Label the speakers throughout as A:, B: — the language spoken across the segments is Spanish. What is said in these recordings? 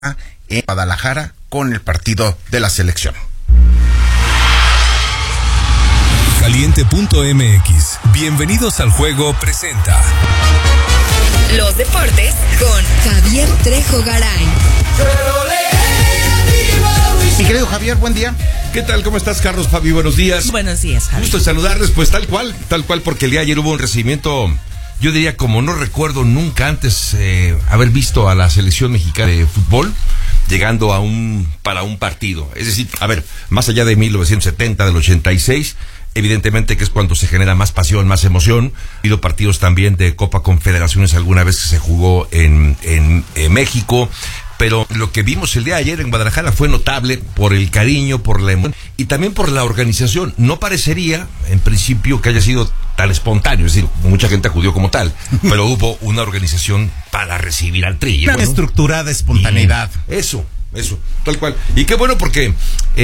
A: en Guadalajara con el partido de la selección.
B: Caliente.mx, bienvenidos al juego presenta
C: los deportes con Javier Trejo Garay.
A: Mi querido Javier, buen día.
D: ¿Qué tal? ¿Cómo estás, Carlos? Fabi, buenos días.
C: Buenos días, Javier.
D: Gusto de saludarles, pues tal cual, porque el día de ayer hubo un recibimiento, yo diría como no recuerdo nunca antes haber visto a la selección mexicana de fútbol llegando para un partido. Es decir, a ver, más allá de 1970, del 86, evidentemente que es cuando se genera más pasión, más emoción. Ha habido partidos también de Copa Confederaciones alguna vez que se jugó en México. Pero lo que vimos el día de ayer en Guadalajara fue notable por el cariño, por la emoción y también por la organización. No parecería, en principio, que haya sido tan espontáneo, es decir, mucha gente acudió como tal, pero hubo una organización para recibir al Tri.
A: Una estructurada espontaneidad.
D: Eso, tal cual. Y qué bueno porque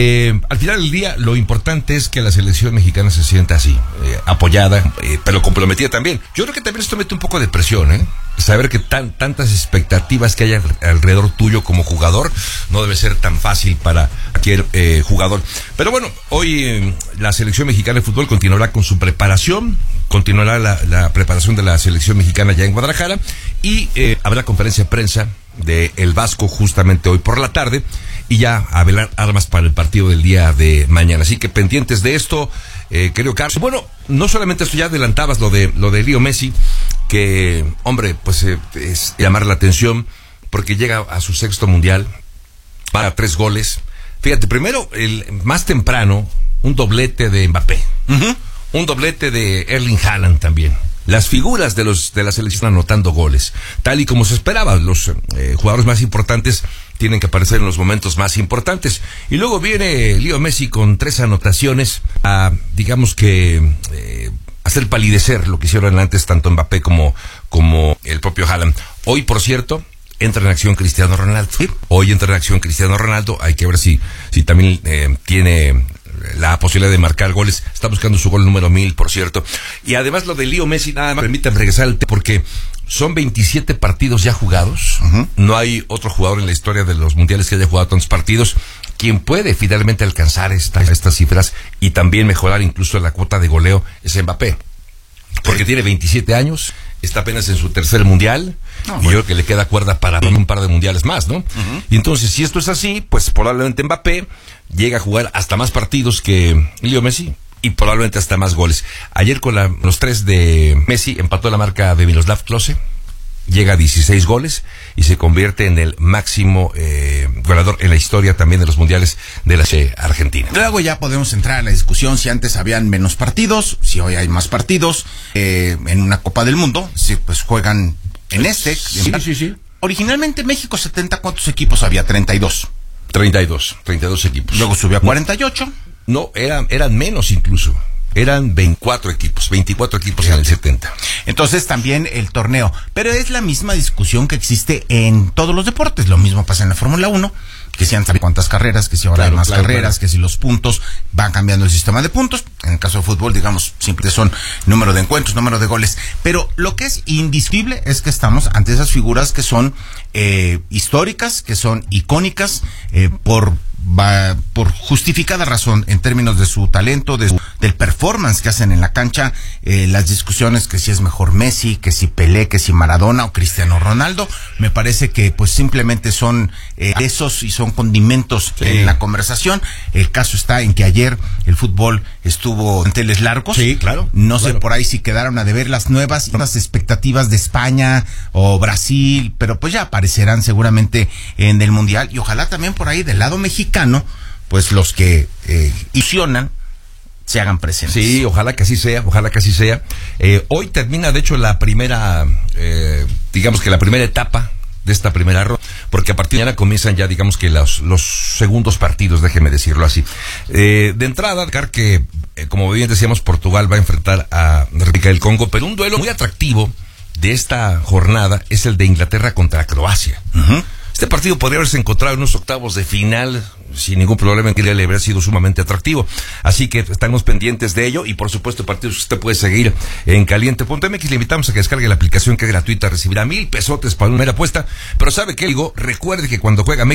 D: al final del día lo importante es que la selección mexicana se sienta así, apoyada, pero comprometida también. Yo creo que también esto mete un poco de presión, saber que tantas expectativas que hay alrededor tuyo como jugador no debe ser tan fácil para cualquier jugador. Pero bueno, hoy la selección mexicana de fútbol continuará con su preparación, continuará la preparación de la selección mexicana ya en Guadalajara y habrá conferencia de prensa de El Vasco justamente hoy por la tarde y ya a velar armas para el partido del día de mañana. Así que pendientes de esto, querido Carlos. Bueno, no solamente esto, ya adelantabas lo de Leo Messi, que, hombre, pues es llamar la atención porque llega a su sexto mundial, para 3 goles. Fíjate, primero, más temprano, un doblete de Mbappé, un doblete de Erling Haaland también. Las figuras de la selección anotando goles, tal y como se esperaba. Los jugadores más importantes tienen que aparecer en los momentos más importantes. Y luego viene Leo Messi con 3 anotaciones a, digamos que, hacer palidecer lo que hicieron antes tanto Mbappé como el propio Haaland. Hoy, por cierto, entra en acción Cristiano Ronaldo. ¿Sí? Hoy entra en acción Cristiano Ronaldo. Hay que ver si también tiene la posibilidad de marcar goles. Está buscando su gol número 1000, por cierto. Y además lo de Leo Messi, nada más permítanme regresar al tema, porque son 27 partidos ya jugados. No hay otro jugador en la historia de los mundiales que haya jugado tantos partidos. Quien puede finalmente alcanzar estas cifras y también mejorar incluso la cuota de goleo es Mbappé. Porque tiene 27 años, está apenas en su tercer mundial, y yo creo que le queda cuerda para un par de mundiales más, ¿no? Y entonces, si esto es así, pues probablemente Mbappé llega a jugar hasta más partidos que Leo Messi y probablemente hasta más goles. Ayer con los 3 de Messi empató la marca de Miroslav Klose, llega a 16 goles y se convierte en el máximo goleador en la historia también de los mundiales de la Argentina.
A: Luego ya podemos entrar a la discusión si antes habían menos partidos, si hoy hay más partidos en una Copa del Mundo, si pues juegan en
D: Sí.
A: Originalmente México 70, ¿cuántos equipos había? 32
D: equipos.
A: Luego subió a 48.
D: No, eran menos incluso. Eran 24 equipos en el 70.
A: Entonces también el torneo. Pero es la misma discusión que existe en todos los deportes. Lo mismo pasa en la Fórmula 1, que si han sabido cuántas carreras, que si ahora hay más carreras, que si los puntos van cambiando el sistema de puntos. En el caso de fútbol, digamos, siempre son número de encuentros, número de goles. Pero lo que es indiscutible es que estamos ante esas figuras que son históricas, que son icónicas, por justificada razón en términos de su talento, del performance que hacen en la cancha, las discusiones que si es mejor Messi, que si Pelé, que si Maradona o Cristiano Ronaldo, me parece que pues simplemente son esos y son condimentos en la conversación. El caso está en que ayer el fútbol estuvo en teles largos.
D: Sí, claro.
A: No sé por ahí si quedaron a deber las nuevas expectativas de España o Brasil, pero pues ya aparecerán seguramente en el Mundial y ojalá también por ahí del lado mexicano, pues los que ilusionan se hagan presentes.
D: Sí, ojalá que así sea. Hoy termina, de hecho, la primera, digamos que la primera etapa de esta primera ronda, porque a partir de mañana comienzan ya, digamos que los segundos partidos, déjeme decirlo así. De entrada, que, como bien decíamos, Portugal va a enfrentar a República del Congo, pero un duelo muy atractivo de esta jornada es el de Inglaterra contra Croacia. Este partido podría haberse encontrado en unos octavos de final sin ningún problema, que le habría sido sumamente atractivo. Así que estamos pendientes de ello y por supuesto partidos que usted puede seguir en caliente.mx. Le invitamos a que descargue la aplicación, que es gratuita, recibirá $1,000 para una mera apuesta. Pero ¿sabe qué? Digo, recuerde que cuando juega